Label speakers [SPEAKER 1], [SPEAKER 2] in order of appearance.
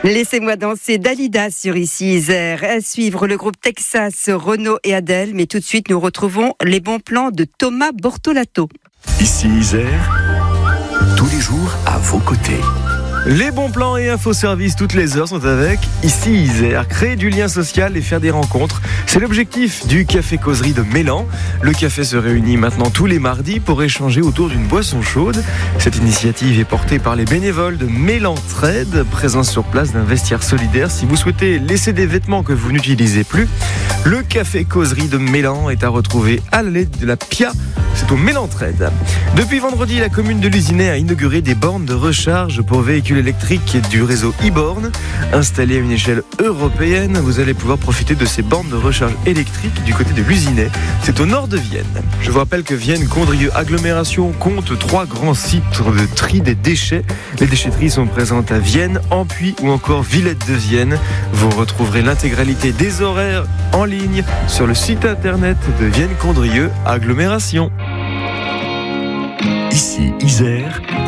[SPEAKER 1] Laissez-moi danser Dalida sur Ici Isère. À suivre le groupe Texas, Renaud et Adèle. Mais tout de suite, nous retrouvons les bons plans de Thomas Bortolato.
[SPEAKER 2] Ici Isère, tous les jours à vos côtés.
[SPEAKER 3] Les bons plans et infoservices toutes les heures sont avec Ici Isère. Créer du lien social et faire des rencontres, c'est l'objectif du Café Causerie de Mélan. Le café se réunit maintenant tous les mardis pour échanger autour d'une boisson chaude. Cette initiative est portée par les bénévoles de Mélan Trade, présents sur place d'un vestiaire solidaire. Si vous souhaitez laisser des vêtements que vous n'utilisez plus, le Café Causerie de Mélan est à retrouver à l'allée de la Pia. C'est au Mélan Trade. Depuis vendredi, la commune de Luzinay a inauguré des bornes de recharge pour véhicules électriques du réseau e-borne. Installées à une échelle européenne, vous allez pouvoir profiter de ces bornes de recharge électriques du côté de Luzinay. C'est au nord de Vienne. Je vous rappelle que Vienne-Condrieu Agglomération compte 3 grands sites de tri des déchets. Les déchetteries sont présentes à Vienne, Ampuis ou encore Villette de Vienne. Vous retrouverez l'intégralité des horaires en ligne sur le site internet de Vienne-Condrieu Agglomération.
[SPEAKER 2] Ici Isère,